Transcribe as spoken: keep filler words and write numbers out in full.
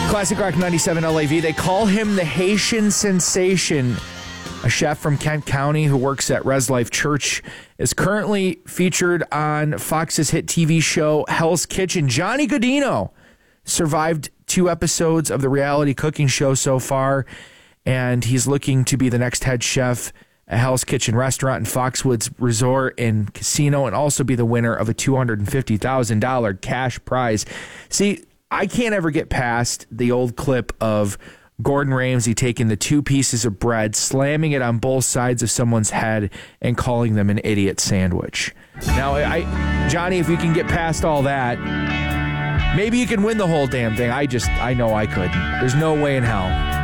Classic Rock ninety-seven L A V. They call him the Haitian Sensation. A chef from Kent County who works at Res Life Church is currently featured on Fox's hit T V show Hell's Kitchen. Johnny Godino survived two episodes of the reality cooking show so far, and he's looking to be the next head chef at Hell's Kitchen restaurant in Foxwoods Resort and Casino, and also be the winner of a two hundred fifty thousand dollars cash prize. See, I can't ever get past the old clip of Gordon Ramsay taking the two pieces of bread, slamming it on both sides of someone's head, and calling them an idiot sandwich. Now, I, Johnny, if you can get past all that, maybe you can win the whole damn thing. I just, I know I couldn't. There's no way in hell.